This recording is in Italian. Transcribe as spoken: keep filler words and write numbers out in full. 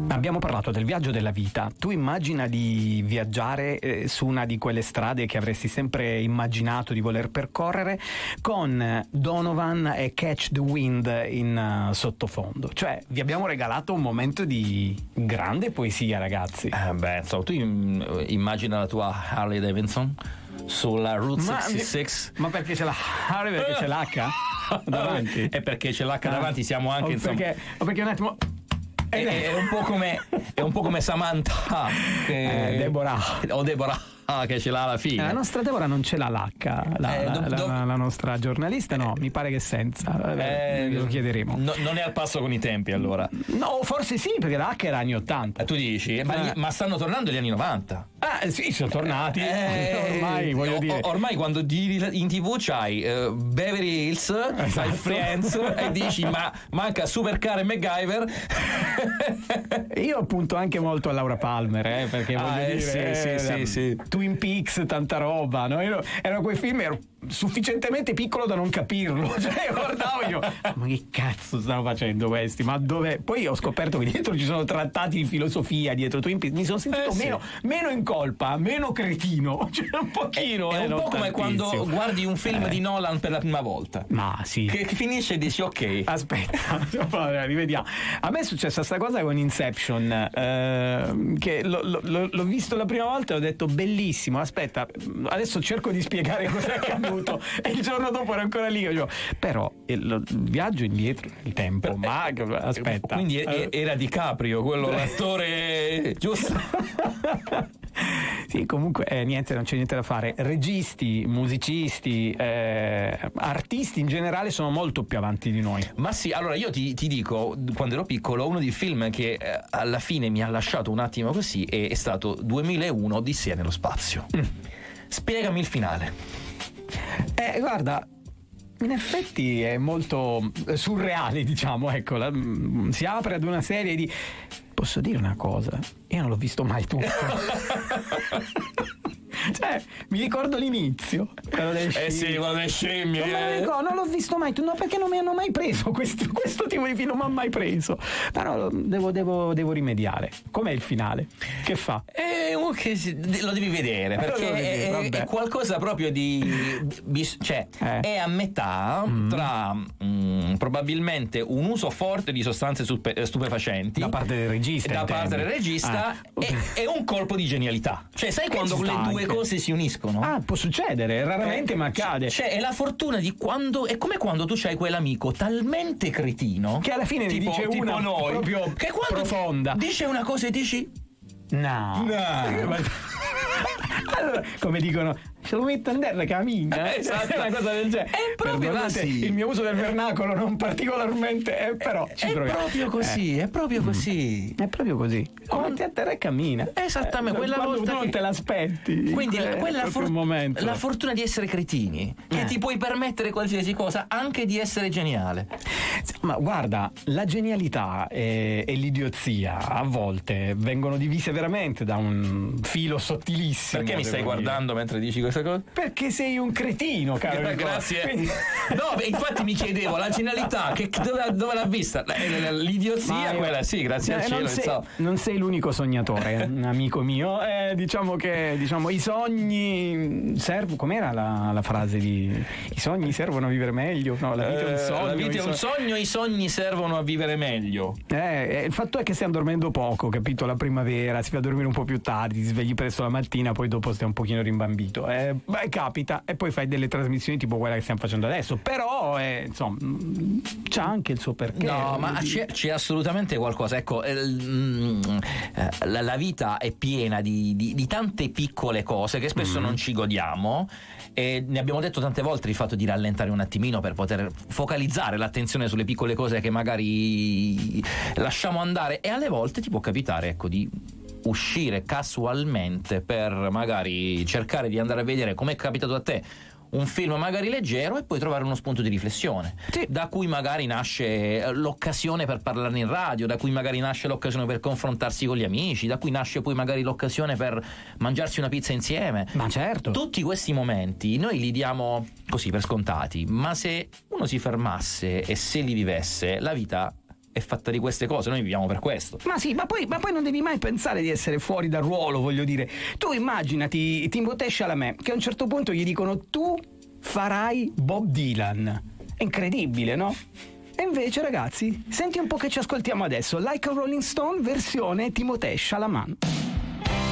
Abbiamo parlato del viaggio della vita. Tu immagina di viaggiare eh, su una di quelle strade che avresti sempre immaginato di voler percorrere, con Donovan e Catch the Wind in uh, sottofondo. Cioè, vi abbiamo regalato un momento di grande poesia, ragazzi. Eh beh, insomma, tu im- immagina la tua Harley Davidson sulla Route Ma, sessantasei. ma perché c'è la Harley, perché c'è l'H davanti? E perché c'è l'H davanti, siamo anche o insomma. perché, o perché un attimo. È, è un po' come è un po' come Samantha che, Eh, Deborah. o Deborah che ce l'ha alla fine. La nostra Deborah non ce l'ha l'H, la, Eh, la, do- la, do- la nostra giornalista no, mi pare che senza. Vabbè, Eh, lo chiederemo. no- non è al passo con i tempi, allora. No, forse sì, perché la H era anni ottanta. Eh, tu dici, ma, Eh. gli- ma stanno tornando gli anni novanta. Ah, sì, sono tornati. Eh, ormai, voglio o- dire. ormai quando giri in tv c'hai eh, Beverly Hills, c'hai Friends e dici ma manca Supercar e MacGyver. Io punto anche molto a Laura Palmer, eh, perché Ah, voglio eh, dire, sì, sì, eh, sì, sì. Twin Peaks, tanta roba, no? Io- erano quei film, ero sufficientemente piccolo da non capirlo, cioè io guardavo io, ma che cazzo stanno facendo questi? Ma dove? Poi ho scoperto che dietro ci sono trattati di filosofia, dietro Twin Peaks, mi sono sentito Eh, sì. meno, meno in colpa, meno cretino, cioè un pochino. È eh, un non po' come tantissimo. quando guardi un film Eh. di Nolan per la prima volta. Ma sì. Che, che finisce e dici ok. Aspetta, allora, rivediamo. A me è successa sta cosa con Inception, eh, che lo- lo- lo- l'ho visto la prima volta e ho detto bellissimo. Aspetta, adesso cerco di spiegare cosa è accaduto. E il giorno dopo ero ancora lì. Io dicevo, però il, lo- viaggio indietro nel tempo. Ma aspetta, Quindi e- Eh, era DiCaprio, quello l'attore giusto. Sì, comunque eh, niente, non c'è niente da fare. Registi, musicisti, eh, artisti in generale sono molto più avanti di noi. Ma sì, allora io ti, ti dico, quando ero piccolo, uno dei film che eh, alla fine mi ha lasciato un attimo così è, è stato duemilauno Odissea nello spazio. Mm. Spiegami il finale. Eh, guarda, in effetti è molto surreale, diciamo, ecco, la- mm, si apre ad una serie di... Posso dire una cosa? Io non l'ho visto mai tutto. Cioè, mi ricordo l'inizio, quello delle Eh sì, scimmie. quando è scimmie. Non, me lo ricordo, non l'ho visto mai, no, perché non mi hanno mai preso questo, questo tipo di film, non mi ha mai preso. Però devo, devo, devo rimediare. Com'è il finale? Che fa? È un che si- lo devi vedere perché Lo devi vedere, è, vabbè. è qualcosa proprio di bis- cioè Eh. è a metà tra mm, probabilmente un uso forte di sostanze stupe- stupefacenti Da parte del regista, da intendi? parte del regista Ah. e, e un colpo di genialità, cioè sai Che quando ci le sta due anche. cose si uniscono. Ah, può succedere, raramente, Eh, ma accade. Cioè, è la fortuna di quando. È come quando tu c'hai quell'amico talmente cretino Che alla fine ne tipo, dice tipo una noi, proprio che quando profonda. dice una cosa e dici. No. No. Allora, come dicono, se lo metto in terra cammina, Eh, esatto. una cosa del genere. È proprio Perdonate così. il mio uso del vernacolo non particolarmente, eh, però ci È proviamo. proprio così, è proprio così. È proprio così. Lo metti a terra e cammina. Esattamente, Eh, quella quando volta tu non che- te l'aspetti. Quindi Eh, quella proprio for- un momento. la fortuna di essere cretini, che Eh. ti puoi permettere qualsiasi cosa, anche di essere geniale. Ma guarda, la genialità e, e l'idiozia a volte vengono divise veramente da un filo sottilissimo. Perché mi stai devo dire. guardando mentre dici questa cosa? Perché sei un cretino, caro Gra- Nicola. Grazie. Quindi- No, beh, infatti mi chiedevo la genialità, che, dove, dove l'ha vista? La- la- L'idiozia, Ma io- quella sì, grazie Eh, al cielo. non, sei, insomma. non sei l'unico sognatore, amico mio. Eh, diciamo che diciamo, i sogni servono. Com'era la, la frase di i sogni servono a vivere meglio? No, la vita è un Eh, sogno. la vita i è un so- sogno, i sogni servono a vivere meglio. Eh, eh, il fatto è che stiamo dormendo poco, capito? La primavera, si va a dormire un po' più tardi, ti svegli presto la mattina, poi dopo stai un pochino rimbambito. Eh, beh, capita, e poi fai delle trasmissioni tipo quella che stiamo facendo adesso. Però, eh, insomma, mm, c'ha anche il suo perché. No, ma c'è, c'è assolutamente qualcosa. Ecco, eh, mm, eh, la, la vita è piena di, di- di tante piccole cose che spesso non ci godiamo. E ne abbiamo detto tante volte il fatto di rallentare un attimino per poter focalizzare l'attenzione sulle piccole cose che magari lasciamo andare. E alle volte ti può capitare, ecco, di uscire casualmente per magari cercare di andare a vedere, come è capitato a te, un film magari leggero e poi trovare uno spunto di riflessione, Sì. da cui magari nasce eh, l'occasione per parlarne in radio, da cui magari nasce l'occasione per confrontarsi con gli amici, da cui nasce poi magari l'occasione per mangiarsi una pizza insieme. Ma certo. Tutti questi momenti noi li diamo così per scontati, ma se uno si fermasse e se li vivesse, la vita è fatta di queste cose, noi viviamo per questo. Ma sì, ma poi, ma poi non devi mai pensare di essere fuori dal ruolo, voglio dire. Tu immaginati Timothée Chalamet, che a un certo punto gli dicono tu farai Bob Dylan. È incredibile, no? E invece, ragazzi, senti un po' che ci ascoltiamo adesso, Like a Rolling Stone versione Timothée Chalamet.